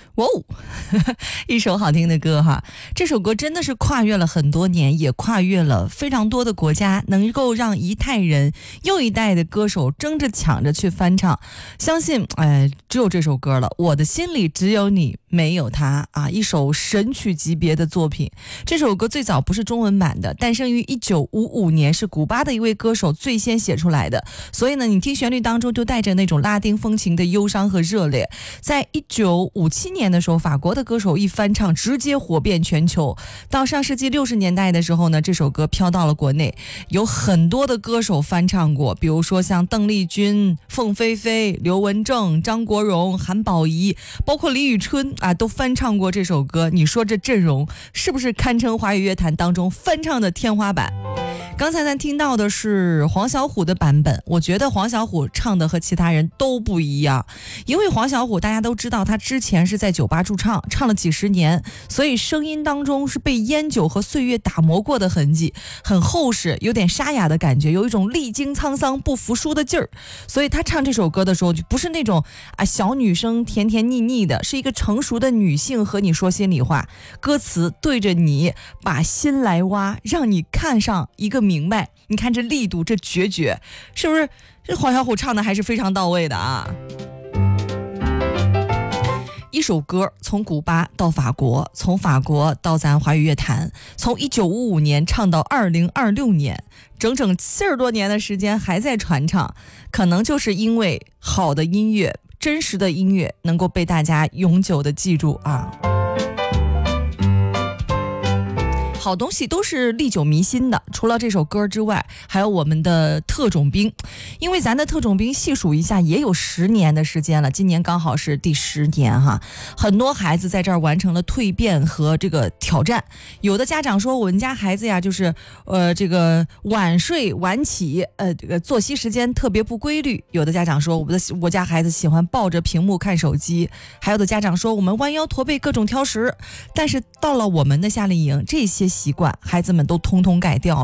哇哦，一首好听的歌哈，这首歌真的是跨越了很多年，也跨越了非常多的国家，能够让一代人又一代的歌手争着抢着去翻唱。相信只有这首歌了，我的心里只有你没有他啊，一首神曲级别的作品。这首歌最早不是中文版的，诞生于1955年，是古巴的一位歌手最先写出来的，所以呢你听旋律当中就带着那种拉丁风情的忧伤和热烈。在1957年的时候，法国的歌手一翻唱，直接火遍全球。到上世纪60年代的时候呢，这首歌飘到了国内，有很多的歌手翻唱过，比如说像邓丽君、凤飞飞、刘文正、张国荣、韩宝仪，包括李宇春啊，都翻唱过这首歌。你说这阵容是不是堪称华语乐坛当中翻唱的天花板？刚才咱听到的是黄小琥的版本，我觉得黄小琥唱的和其他人都不一样，因为黄小琥大家都知道，他之前是在酒吧驻唱，唱了几十年，所以声音当中是被烟酒和岁月打磨过的痕迹，很厚实，有点沙哑的感觉，有一种历经沧桑不服输的劲儿。所以他唱这首歌的时候，就不是那种小女生甜甜腻腻的，是一个成熟的女性和你说心里话，歌词对着你把心来挖，让你看上一个明白。你看这力度，这决绝，是不是这黄小琥唱的还是非常到位的啊？一首歌从古巴到法国，从法国到咱华语乐坛，从1955年唱到2026年，整整70多年的时间还在传唱，可能就是因为好的音乐，真实的音乐能够被大家永久的记住啊。好东西都是历久弥新的，除了这首歌之外，还有我们的特种兵，因为咱的特种兵细数一下也有10年的时间了，今年刚好是第10年哈。很多孩子在这儿完成了蜕变和这个挑战，有的家长说我们家孩子呀，就是这个晚睡晚起，这个作息时间特别不规律，有的家长说我家孩子喜欢抱着屏幕看手机，还有的家长说我们弯腰驼背各种挑食。但是到了我们的夏令营，这些习惯孩子们都通通改掉了。